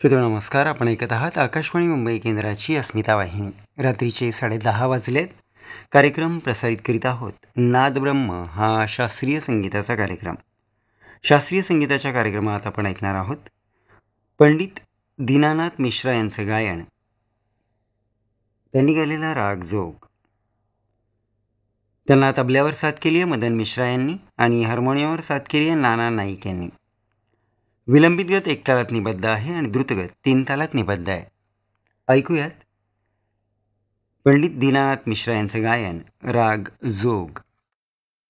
श्रोते नमस्कार. आपण ऐकत आहात आकाशवाणी मुंबई केंद्राची अस्मिता वाहिनी. रात्रीचे 10:30 वाजलेत. कार्यक्रम प्रसारित करीत आहोत. नादब्रह्म हा शास्त्रीय संगीताचा कार्यक्रम. शास्त्रीय संगीताच्या कार्यक्रमात आपण ऐकणार आहोत पंडित दीनानाथ मिश्रा यांचं गायन. त्यांनी गायलेला राग जोग. त्यांना तबल्यावर साथ केली आहे मदन मिश्रा यांनी आणि हार्मोनियमवर साथ केली आहे नाना नाईक यांनी. विलंबित गत 1 तालात निबद्ध आहे आणि द्रुतगत 3 तालात निबद्ध आहे. ऐकूयात पंडित दीनानाथ मिश्रा यांचं गायन राग जोग.